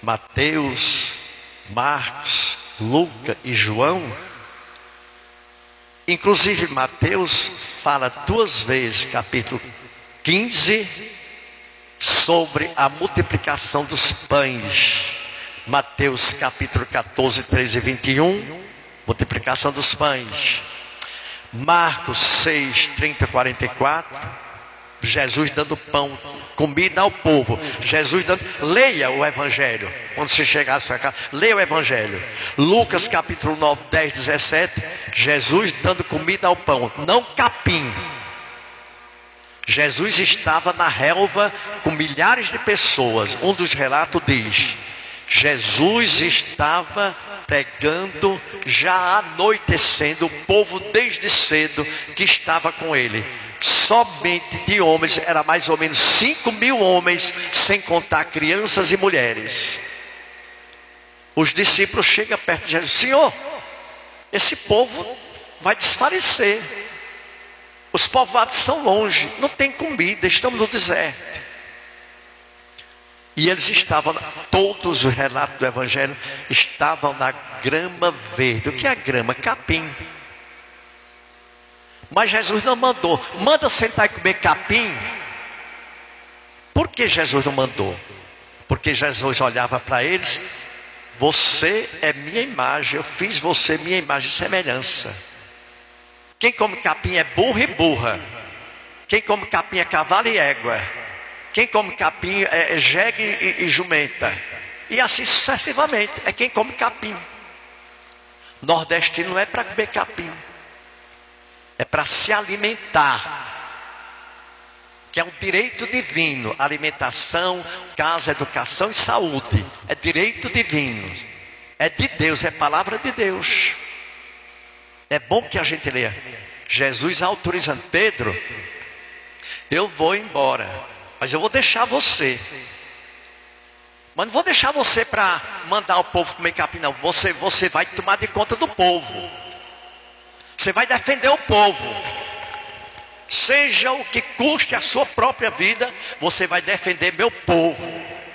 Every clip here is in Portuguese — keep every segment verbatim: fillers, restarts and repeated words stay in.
Mateus, Marcos, Lucas e João. Inclusive Mateus fala duas vezes, capítulo quinze, sobre a multiplicação dos pães. Mateus capítulo quatorze, treze e vinte e um, multiplicação dos pães. Marcos seis, trinta, quarenta e quatro, Jesus dando pão, comida ao povo. Jesus dando, leia o Evangelho, quando você chegar à sua casa, leia o Evangelho. Lucas capítulo nove, dez, dezessete, Jesus dando comida ao pão, não capim. Jesus estava na relva com milhares de pessoas. Um dos relatos diz: Jesus estava pregando, já anoitecendo, o povo desde cedo que estava com ele. Somente de homens, era mais ou menos cinco mil homens, sem contar crianças e mulheres. Os discípulos chegam perto de Jesus: Senhor, esse povo vai desfalecer. Os povoados são longe, não tem comida, estamos no deserto. E eles estavam, todos os relatos do Evangelho, estavam na grama verde. O que é grama? Capim. Mas Jesus não mandou, manda sentar e comer capim. Por que Jesus não mandou? Porque Jesus olhava para eles: você é minha imagem, eu fiz você minha imagem e semelhança. Quem come capim é burro e burra. Quem come capim é cavalo e égua. Quem come capim é jegue e, e jumenta. E assim sucessivamente. É quem come capim. Nordestino não é para comer capim, é para se alimentar, que é um direito divino. Alimentação, casa, educação e saúde é direito divino, é de Deus, é palavra de Deus. É bom que a gente leia. Jesus autorizando: Pedro, eu vou embora, mas eu vou deixar você. Mas não vou deixar você para mandar o povo comer capim, não. Você, você vai tomar de conta do povo. Você vai defender o povo. Seja o que custe a sua própria vida, você vai defender meu povo.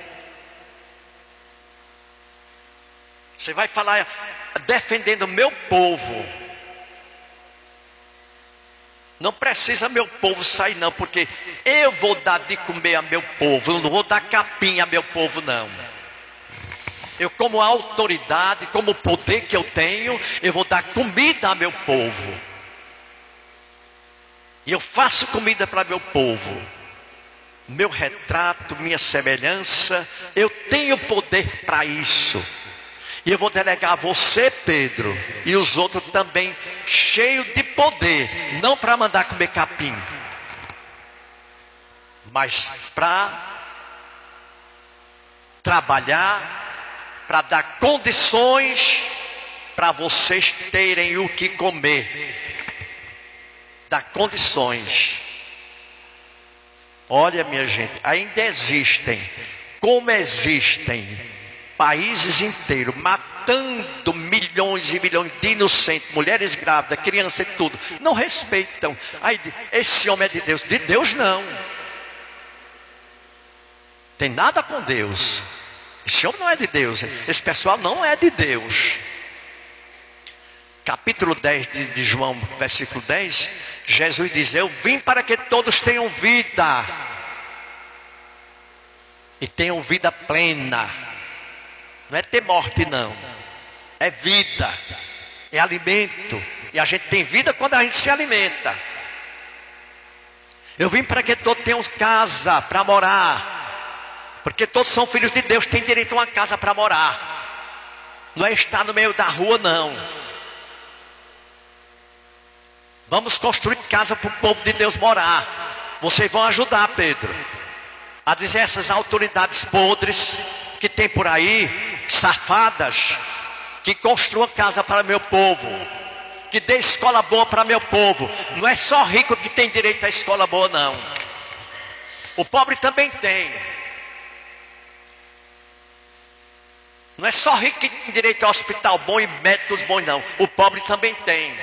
Você vai falar defendendo meu povo. Não precisa meu povo sair não, porque eu vou dar de comer a meu povo. Eu não vou dar capim a meu povo não. Eu, como autoridade, como poder que eu tenho, eu vou dar comida a meu povo. E eu faço comida para meu povo. Meu retrato, minha semelhança, eu tenho poder para isso. E eu vou delegar a você, Pedro, e os outros também, cheio de poder, não para mandar comer capim, mas para trabalhar, para dar condições para vocês terem o que comer. Dar condições. Olha, minha gente, ainda existem, como existem países inteiros matando milhões e milhões de inocentes, mulheres grávidas, crianças e tudo, não respeitam. Aí, esse homem é de Deus. De Deus não. Tem nada com Deus. Esse homem não é de Deus. Esse pessoal não é de Deus. Capítulo dez de, de João, versículo dez, Jesus diz: eu vim para que todos tenham vida, e tenham vida plena. Não é ter morte não, é vida, é alimento. E a gente tem vida quando a gente se alimenta. Eu vim para que todos tenham casa para morar, porque todos são filhos de Deus, têm direito a uma casa para morar. Não é estar no meio da rua não. Vamos construir casa para o povo de Deus morar. Vocês vão ajudar, Pedro, a dizer a essas autoridades podres que tem por aí, safadas, que construam casa para meu povo, que dê escola boa para meu povo. Não é só rico que tem direito a escola boa não, o pobre também tem. Não é só rico que tem direito a hospital bom e médicos bons não, o pobre também tem.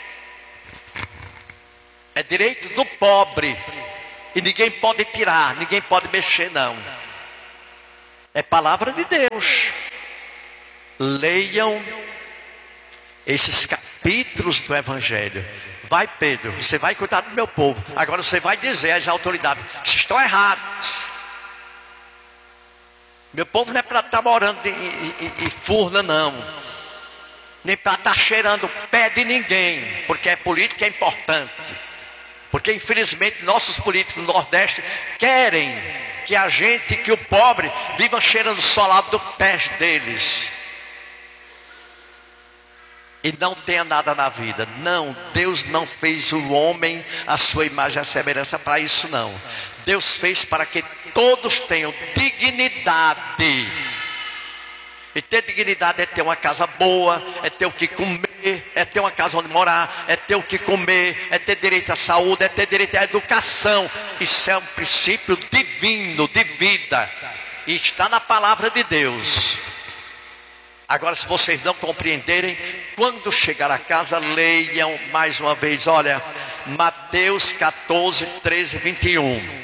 É direito do pobre, e ninguém pode tirar, ninguém pode mexer não. É palavra de Deus. Leiam esses capítulos do Evangelho. Vai, Pedro, você vai cuidar do meu povo. Agora você vai dizer às autoridades: vocês estão errados. Meu povo não é para estar morando em, em, em furna, não. Nem para estar cheirando o pé de ninguém. Porque a política é importante. Porque infelizmente nossos políticos do Nordeste querem que a gente, que o pobre, viva cheirando o solado do pé deles. E não tenha nada na vida. Não, Deus não fez o homem a sua imagem e a semelhança para isso, não. Deus fez para que todos tenham dignidade. E ter dignidade é ter uma casa boa, é ter o que comer, é ter uma casa onde morar, é ter o que comer, é ter direito à saúde, é ter direito à educação. Isso é um princípio divino, de vida. E está na palavra de Deus. Agora, se vocês não compreenderem, quando chegar a casa, leiam mais uma vez. Olha, Mateus catorze, treze, vinte e um.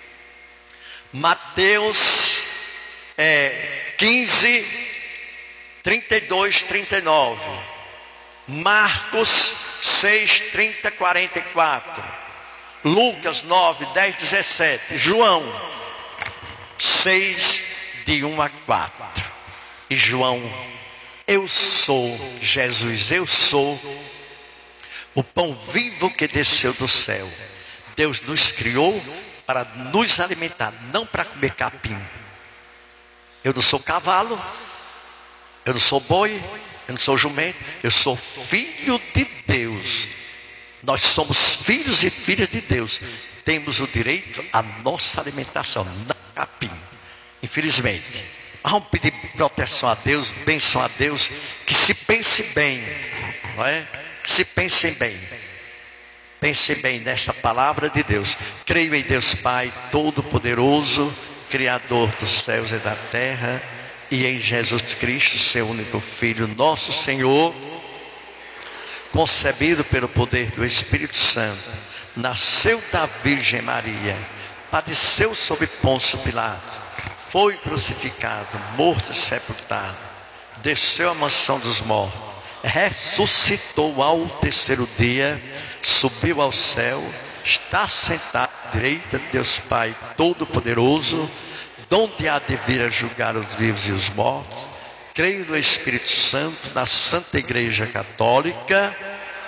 Mateus é, quinze, trinta e dois, trinta e nove. Marcos seis, trinta, quarenta e quatro. Lucas nove, dez, dezessete. João seis, de um a quatro. E João: eu sou Jesus, eu sou o pão vivo que desceu do céu. Deus nos criou para nos alimentar, não para comer capim. Eu não sou cavalo, eu não sou boi, eu não sou jumento, eu sou filho de Deus. Nós somos filhos e filhas de Deus. Temos o direito à nossa alimentação, não capim. Infelizmente. Vamos pedir proteção a Deus, bênção a Deus, que se pense bem, não é? Que se pensem bem. Pensem bem nesta palavra de Deus. Creio em Deus Pai Todo-Poderoso, Criador dos céus e da terra, e em Jesus Cristo, seu único Filho, nosso Senhor, concebido pelo poder do Espírito Santo, nasceu da Virgem Maria, padeceu sob Pôncio Pilato, foi crucificado, morto e sepultado, desceu à mansão dos mortos, ressuscitou ao terceiro dia, subiu ao céu, está sentado à direita de Deus Pai Todo-Poderoso, donde há de vir a julgar os vivos e os mortos. Creio no Espírito Santo, na Santa Igreja Católica,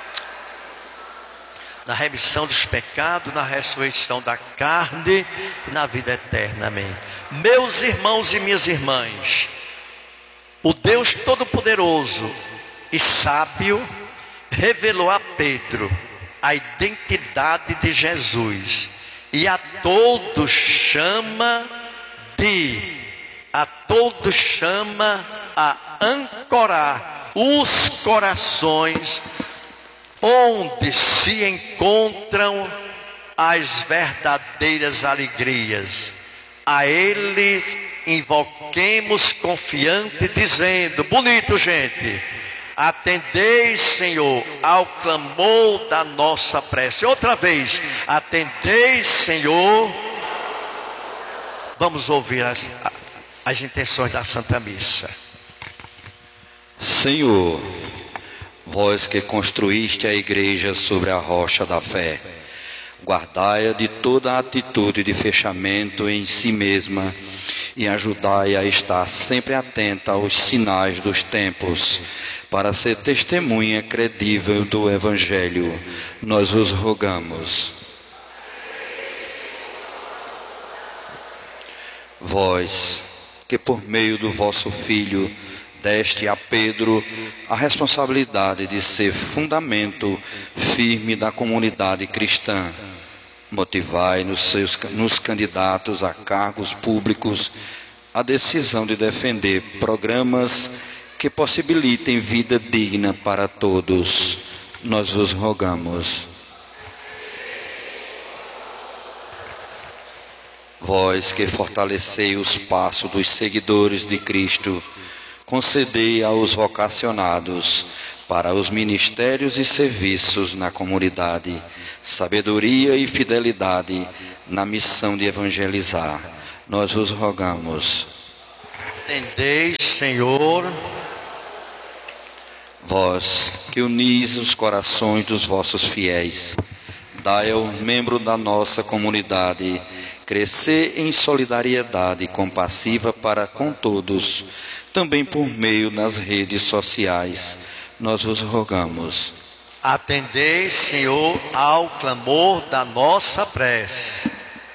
na remissão dos pecados, na ressurreição da carne e na vida eterna. Amém. Meus irmãos e minhas irmãs, o Deus Todo-Poderoso e sábio revelou a Pedro a identidade de Jesus, e a todos chama de, a todos chama a ancorar os corações onde se encontram as verdadeiras alegrias. A eles invoquemos confiante, dizendo, bonito, gente: atendei, Senhor, ao clamor da nossa prece. Outra vez, atendei, Senhor. Vamos ouvir as, as intenções da Santa Missa. Senhor, vós que construíste a igreja sobre a rocha da fé, guardai-a de toda atitude de fechamento em si mesma e ajudai-a a estar sempre atenta aos sinais dos tempos, para ser testemunha credível do Evangelho. Nós vos rogamos. Vós, que por meio do vosso Filho deste a Pedro a responsabilidade de ser fundamento firme da comunidade cristã, motivai nos seus nos candidatos a cargos públicos a decisão de defender programas que possibilitem vida digna para todos. Nós vos rogamos. Vós que fortalecei os passos dos seguidores de Cristo, concedei aos vocacionados para os ministérios e serviços na comunidade sabedoria e fidelidade na missão de evangelizar. Nós vos rogamos. Atendei, Senhor. Vós que unis os corações dos vossos fiéis, dai ao membro da nossa comunidade crescer em solidariedade compassiva para com todos, também por meio das redes sociais. Nós vos rogamos. Atendei, Senhor, ao clamor da nossa prece.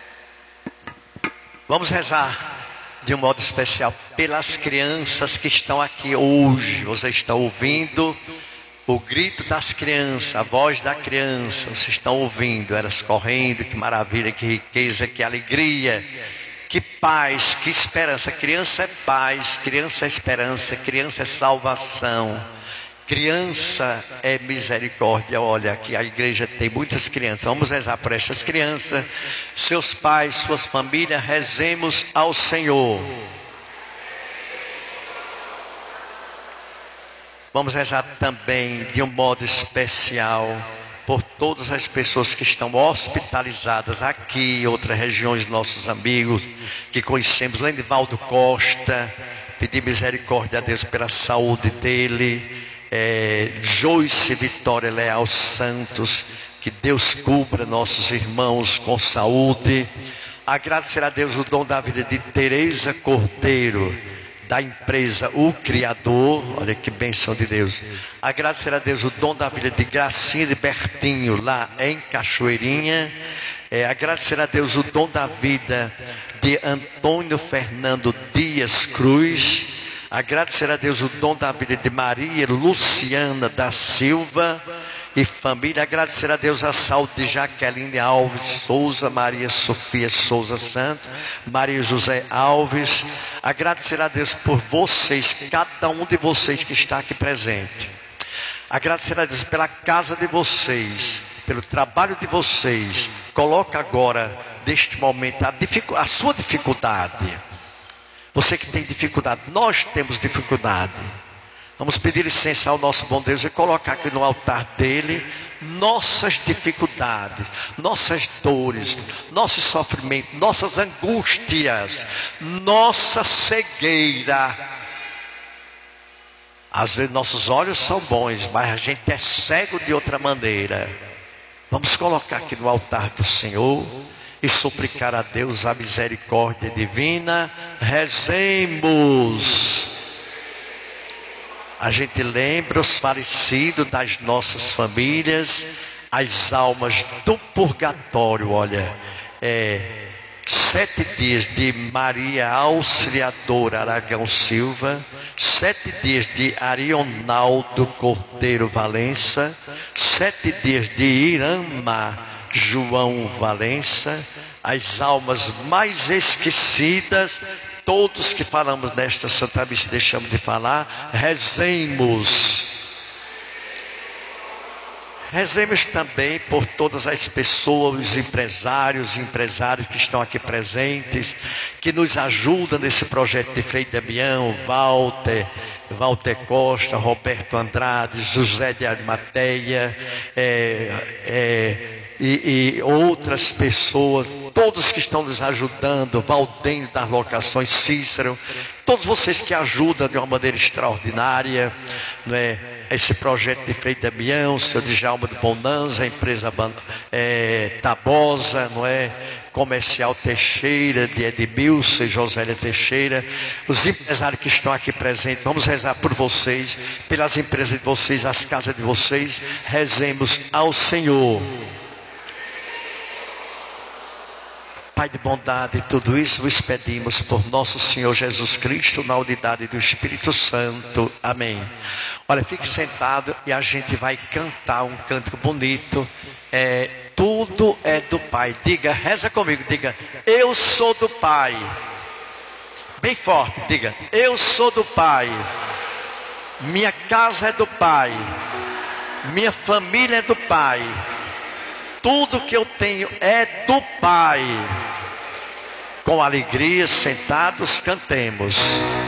Vamos rezar de um modo especial pelas crianças que estão aqui hoje. Você está ouvindo o grito das crianças, a voz da criança. Vocês estão ouvindo elas correndo. Que maravilha, que riqueza, que alegria, que paz, que esperança. Criança é paz, criança é esperança, criança é salvação, criança é misericórdia. Olha, aqui a igreja tem muitas crianças. Vamos rezar por estas crianças, seus pais, suas famílias. Rezemos ao Senhor. Vamos rezar também de um modo especial por todas as pessoas que estão hospitalizadas aqui e outras regiões, nossos amigos que conhecemos. Lenivaldo Costa, pedir misericórdia a Deus pela saúde dele. É, Joyce Vitória Leal Santos, que Deus cubra nossos irmãos com saúde. Agradecer a Deus o dom da vida de Tereza Cordeiro, da empresa O Criador. Olha que bênção de Deus. Agradecer a Deus o dom da vida de Gracinha de Bertinho, lá em Cachoeirinha. É, agradecer a Deus o dom da vida de Antônio Fernando Dias Cruz. Agradecer a Deus o dom da vida de Maria Luciana da Silva e família. Agradecer a Deus a saúde de Jaqueline Alves Souza, Maria Sofia Souza Santos, Maria José Alves. Agradecer a Deus por vocês, cada um de vocês que está aqui presente. Agradecer a Deus pela casa de vocês, pelo trabalho de vocês. Coloca agora, neste momento, a, dificu- a sua dificuldade. Você que tem dificuldade, nós temos dificuldade. Vamos pedir licença ao nosso bom Deus e colocar aqui no altar dele nossas dificuldades, nossas dores, nossos sofrimentos, nossas angústias, nossa cegueira. Às vezes nossos olhos são bons, mas a gente é cego de outra maneira. Vamos colocar aqui no altar do Senhor e suplicar a Deus a misericórdia divina. Rezemos. A gente lembra os falecidos das nossas famílias, as almas do purgatório. Olha, é, sete dias de Maria Auxiliadora Aragão Silva, sete dias de Arionaldo Cordeiro Valença, sete dias de Irama João Valença, as almas mais esquecidas. Todos que falamos nesta Santa Missa deixamos de falar. Rezemos. Rezemos também por todas as pessoas, os empresários e empresários que estão aqui presentes, que nos ajudam nesse projeto de Frei Damião, Walter, Walter Costa, Roberto Andrade, José de Arimateia, é, é, e, e outras pessoas, todos que estão nos ajudando, Valdênio das Locações, Cícero, todos vocês que ajudam de uma maneira extraordinária, não é? Esse projeto de Frei Damião, seu Djalma de Bonanza, a empresa é, Tabosa, não é? Comercial Teixeira, de Edmilson e Josélia Teixeira, os empresários que estão aqui presentes. Vamos rezar por vocês, pelas empresas de vocês, as casas de vocês. Rezemos ao Senhor. Pai de bondade, tudo isso vos pedimos por nosso Senhor Jesus Cristo, na unidade do Espírito Santo. Amém. Olha, fique sentado e a gente vai cantar um canto bonito. É, tudo é do Pai. Diga, reza comigo, diga, eu sou do Pai. Bem forte, diga, eu sou do Pai. Minha casa é do Pai. Minha família é do Pai. Tudo que eu tenho é do Pai. Com alegria, sentados, cantemos.